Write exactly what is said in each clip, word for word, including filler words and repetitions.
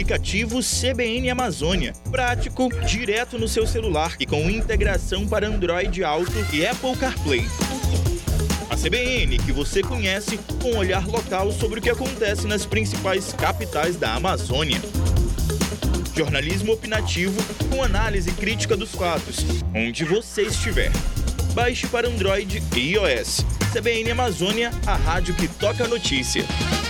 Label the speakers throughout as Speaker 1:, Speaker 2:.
Speaker 1: aplicativo C B N Amazônia. Prático, direto no seu celular e com integração para Android Auto e Apple CarPlay. A C B N, que você conhece, com um olhar local sobre o que acontece nas principais capitais da Amazônia. Jornalismo opinativo com análise crítica dos fatos, onde você estiver. Baixe para Android e iOS. C B N Amazônia, a rádio que toca a notícia.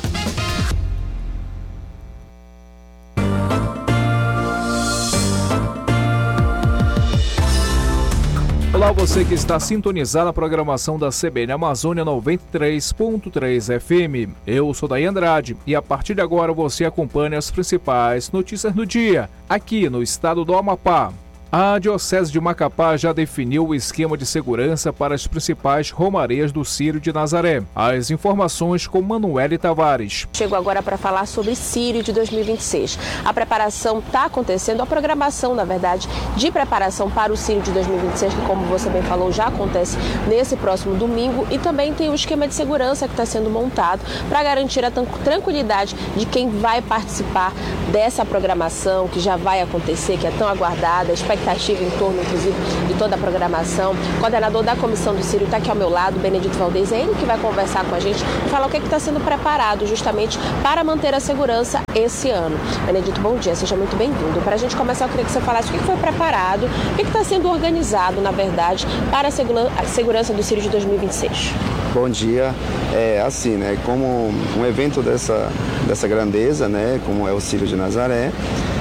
Speaker 2: Olá, você que está sintonizado na programação da C B N Amazônia noventa e três ponto três F M. Eu sou Daí Andrade e a partir de agora você acompanha as principais notícias do dia, aqui no estado do Amapá. A Diocese de Macapá já definiu o esquema de segurança para as principais romarias do Círio de Nazaré. As informações com Manuele Tavares.
Speaker 3: Chego agora para falar sobre Círio de dois mil e vinte e seis. A preparação está acontecendo, a programação, na verdade, de preparação para o Círio de dois mil e vinte e seis, que, como você bem falou, já acontece nesse próximo domingo. E também tem o esquema de segurança que está sendo montado para garantir a tranquilidade de quem vai participar dessa programação, que já vai acontecer, que é tão aguardada, expectativa em torno, inclusive, de toda a programação. O coordenador da comissão do Círio está aqui ao meu lado, Benedito Valdez, é ele que vai conversar com a gente e falar o que é está sendo preparado justamente para manter a segurança esse ano. Benedito, bom dia, seja muito bem-vindo. Para a gente começar, eu queria que você falasse o que foi preparado, o que está sendo organizado, na verdade, para a segurança do Círio de dois mil e vinte e seis.
Speaker 4: Bom dia. É assim, né, como um evento dessa, dessa grandeza, né, como é o Círio de Nazaré,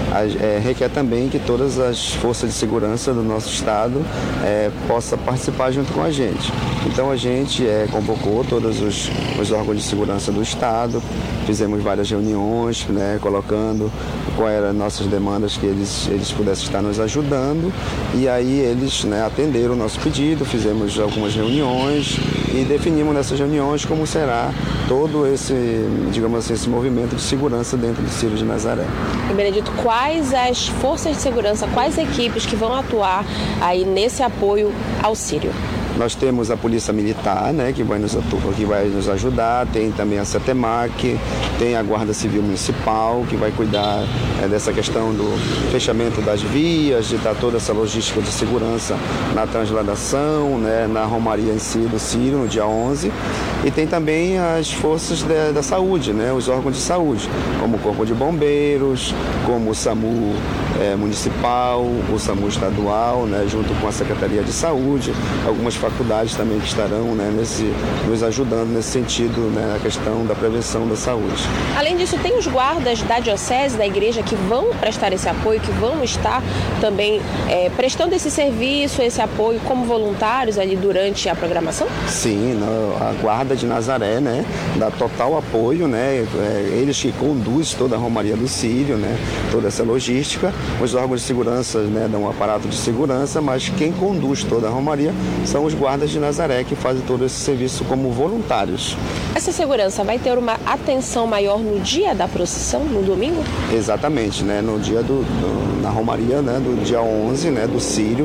Speaker 4: É, requer também que todas as forças de segurança do nosso estado é, possam participar junto com a gente. Então a gente é, convocou todos os, os órgãos de segurança do estado, fizemos várias reuniões, né, colocando quais eram as nossas demandas que eles, eles pudessem estar nos ajudando, e aí eles, né, atenderam o nosso pedido, fizemos algumas reuniões e definimos nessas reuniões como será todo esse, digamos assim, esse movimento de segurança dentro do Círio de Nazaré.
Speaker 3: E Benedito, quais as forças de segurança, quais equipes que vão atuar aí nesse apoio ao Círio?
Speaker 4: Nós temos a Polícia Militar, né, que vai nos, que vai nos ajudar, tem também a CETEMAC, tem a Guarda Civil Municipal, que vai cuidar é, dessa questão do fechamento das vias, de dar toda essa logística de segurança na transladação, né, na romaria em si do Círio, no dia onze. E tem também as forças de, da saúde, né, os órgãos de saúde, como o Corpo de Bombeiros, como o SAMU é, Municipal, o SAMU Estadual, né, junto com a Secretaria de Saúde, algumas faculdades também que estarão, né, nesse, nos ajudando nesse sentido, né, na questão da prevenção da saúde.
Speaker 3: Além disso, tem os guardas da Diocese, da Igreja, que vão prestar esse apoio, que vão estar também é, prestando esse serviço, esse apoio como voluntários ali durante a programação?
Speaker 4: Sim, a Guarda de Nazaré, né, dá total apoio, né, é, eles que conduzem toda a Romaria do Círio, né, toda essa logística. Os órgãos de segurança, né, dão um aparato de segurança, mas quem conduz toda a Romaria são os guardas de Nazaré, que fazem todo esse serviço como voluntários.
Speaker 3: Essa segurança vai ter uma atenção maior no dia da procissão, no domingo?
Speaker 4: Exatamente, né, no dia do, do na Romaria, né, do dia onze, né, do Círio,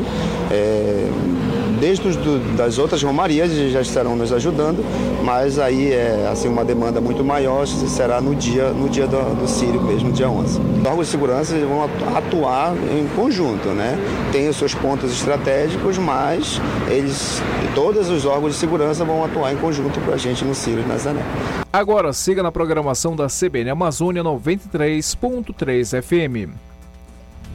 Speaker 4: é, desde os, do, das outras romarias eles já estarão nos ajudando, mas aí é assim, uma demanda muito maior será no dia, no dia do, do Círio mesmo, dia onze. Os órgãos de segurança eles vão atuar em conjunto, né? Tem os seus pontos estratégicos, mas eles, todos os órgãos de segurança vão atuar em conjunto para a gente no Círio de Nazaré.
Speaker 2: Agora siga na programação da C B N Amazônia noventa e três ponto três F M.